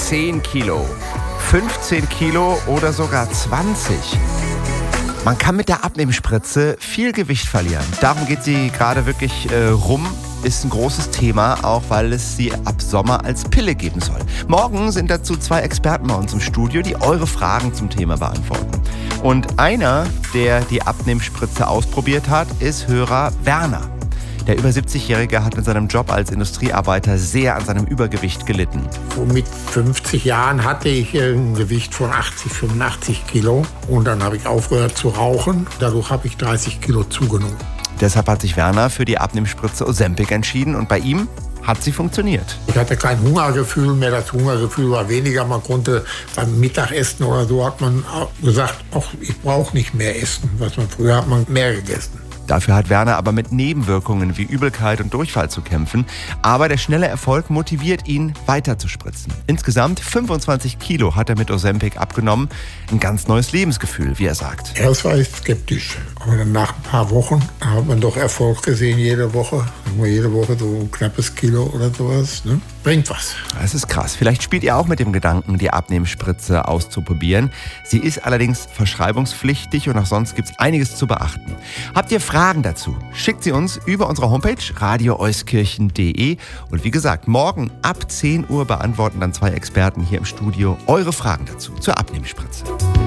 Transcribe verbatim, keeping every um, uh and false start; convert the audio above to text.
zehn Kilo, fünfzehn Kilo oder sogar zwanzig. Man kann mit der Abnehmspritze viel Gewicht verlieren. Darum geht sie gerade wirklich äh, rum. Ist ein großes Thema, auch weil es sie ab Sommer als Pille geben soll. Morgen sind dazu zwei Experten bei uns im Studio, die eure Fragen zum Thema beantworten. Und einer, der die Abnehmspritze ausprobiert hat, ist Hörer Werner. Der über siebzigjährige hat in seinem Job als Industriearbeiter sehr an seinem Übergewicht gelitten. So mit fünfzig Jahren hatte ich ein Gewicht von achtzig, fünfundachtzig Kilo. Und dann habe ich aufgehört zu rauchen. Dadurch habe ich dreißig Kilo zugenommen. Deshalb hat sich Werner für die Abnehmspritze Ozempic entschieden und bei ihm hat sie funktioniert. Ich hatte kein Hungergefühl mehr, das Hungergefühl war weniger. Man konnte beim Mittagessen oder so hat man gesagt, ach, ich brauche nicht mehr essen. Was man früher hat man mehr gegessen. Dafür hat Werner aber mit Nebenwirkungen wie Übelkeit und Durchfall zu kämpfen. Aber der schnelle Erfolg motiviert ihn, weiter zu spritzen. Insgesamt fünfundzwanzig Kilo hat er mit Ozempic abgenommen. Ein ganz neues Lebensgefühl, wie er sagt. Erst war ich skeptisch, aber dann nach ein paar Wochen hat man doch Erfolg gesehen, jede Woche. Jede Woche so ein knappes Kilo oder sowas. Ne? Bringt was. Das ist krass. Vielleicht spielt ihr auch mit dem Gedanken, die Abnehmspritze auszuprobieren. Sie ist allerdings verschreibungspflichtig und auch sonst gibt es einiges zu beachten. Habt ihr Fragen dazu? Schickt sie uns über unsere Homepage radio euskirchen punkt de. Und wie gesagt, morgen ab zehn Uhr beantworten dann zwei Experten hier im Studio eure Fragen dazu zur Abnehmspritze.